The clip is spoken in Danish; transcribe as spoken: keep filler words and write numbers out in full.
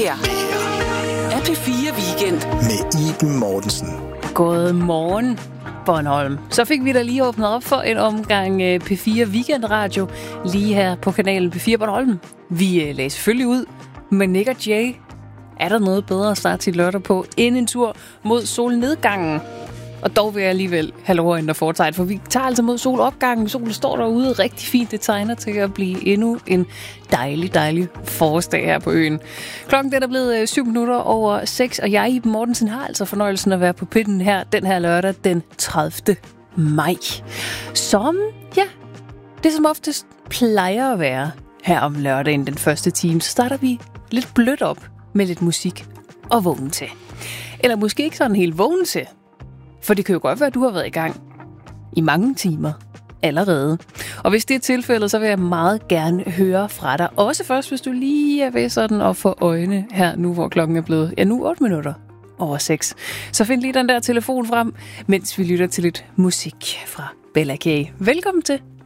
her er P fire Weekend med Iben Mortensen. God morgen, Bornholm. Så fik vi da lige åbnet op for en omgang P fire Weekend Radio lige her på kanalen P fire Bornholm. Vi lagde selvfølgelig ud med Nick og Jay. Er der noget bedre at starte til lørdag på end en tur mod solnedgangen? Og dog vil jeg alligevel have lov at ændre foretegn, for vi tager altså mod solopgangen. Solen står derude rigtig fint. Det tegner til at blive endnu en dejlig, dejlig forårsdag her på øen. Klokken den er blevet syv minutter over seks, og jeg, Iben Mortensen, har altså fornøjelsen at være på pinden her den her lørdag den tredivte maj. Som, ja, det som oftest plejer at være her om lørdagen den første time, så starter vi lidt blødt op med lidt musik og vågen til. Eller måske ikke sådan helt vågen til. For det kan jo godt være, at du har været i gang i mange timer allerede. Og hvis det er tilfældet, så vil jeg meget gerne høre fra dig. Også først, hvis du lige er ved sådan at få øjne her nu, hvor klokken er blevet, ja nu otte minutter over seks. Så find lige den der telefon frem, mens vi lytter til lidt musik fra Bella K. Velkommen til.